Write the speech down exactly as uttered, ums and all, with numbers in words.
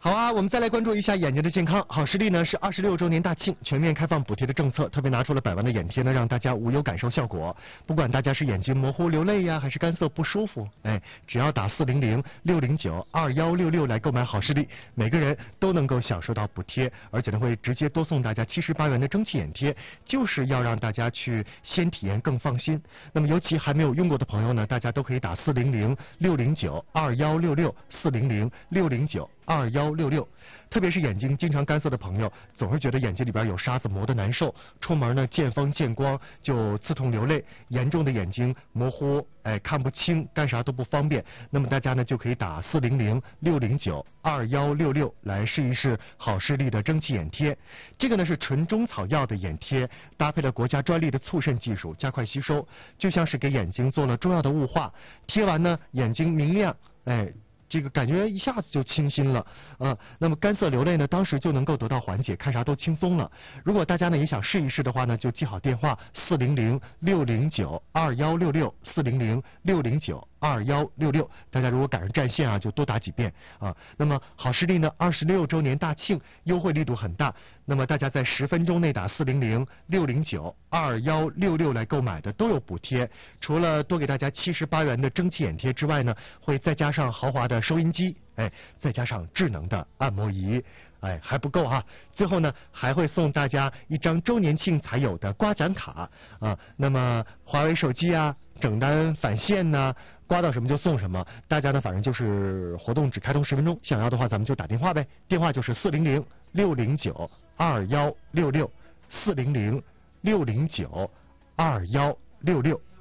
好啊，我们再来关注一下眼睛的健康。好视力呢是二十六周年大庆，全面开放补贴的政策，特别拿出了百万的眼贴呢，让大家无忧感受效果。不管大家是眼睛模糊流泪呀，还是干涩不舒服，哎，只要打四零零六零九二幺六六来购买好视力，每个人都能够享受到补贴，而且呢会直接多送大家七十八元的蒸汽眼贴，就是要让大家去先体验更放心。那么尤其还没有用过的朋友呢，大家都可以打四零零六零九二幺六六四零零六零九二幺六六，特别是眼睛经常干涩的朋友，总是觉得眼睛里边有沙子磨得难受，出门呢见风见光就刺痛流泪，严重的眼睛模糊，哎看不清，干啥都不方便。那么大家呢就可以打四零零六零九二幺六六来试一试好视力的蒸汽眼贴。这个呢是纯中草药的眼贴，搭配了国家专利的促渗技术，加快吸收，就像是给眼睛做了中药的雾化。贴完呢眼睛明亮，哎。这个感觉一下子就清新了啊，那么干涩流泪呢，当时就能够得到缓解，看啥都轻松了。如果大家呢也想试一试的话呢，就记好电话四零零六零九二幺六六四零零六零九二幺六六。大家如果赶上占线啊，就多打几遍啊。那么好视力呢二十六周年大庆，优惠力度很大。那么大家在十分钟内打四零零六零九二幺六六来购买的都有补贴，除了多给大家七十八元的蒸汽眼贴之外呢，会再加上豪华的收音机，哎，再加上智能的按摩仪，哎，还不够哈。最后呢，还会送大家一张周年庆才有的刮展卡啊。那么华为手机啊，整单返现呐、刮到什么就送什么。大家呢，反正就是活动只开通十分钟，想要的话咱们就打电话呗。电话就是四零零六零九二幺六六四零零六零九二幺六六。